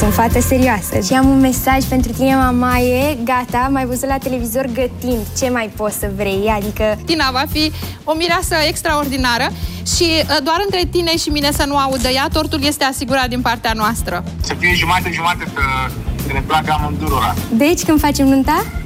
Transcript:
sunt fată serioasă. Și am un mesaj pentru tine, mamaie. Gata, m-ai văzut la televizor gătind. Ce mai poți să vrei? Adică... Tina va fi o mireasă extraordinară și doar între tine și mine să nu audă ea, tortul este asigurat din partea noastră. Să fie jumate-jumate, să ne placă amândurora. Deci, când facem nunta?